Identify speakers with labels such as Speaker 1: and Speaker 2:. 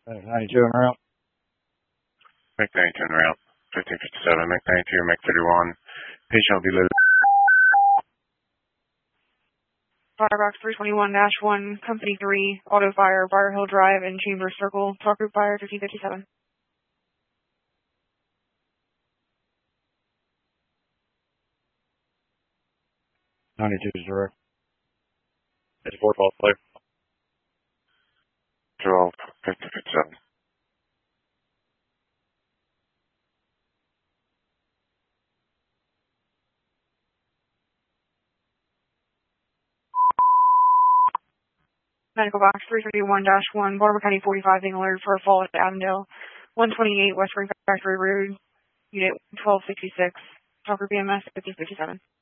Speaker 1: 92 en route.
Speaker 2: Make 92 en route. 1557, make 92, make 31. Patient will be loaded.
Speaker 3: Firebox 321-1, Company 3, Auto Fire, Briar Hill Drive and Chambers Circle, Talk Group Fire 1557.
Speaker 1: 92 is direct. It's 4 false clear.
Speaker 2: 12, 1557.
Speaker 3: Medical Box 331-1, Baltimore County 45 being alerted for a fall at Avondale, 128 West Spring Factory Road, Unit 1266, Talk Group BMS 1557.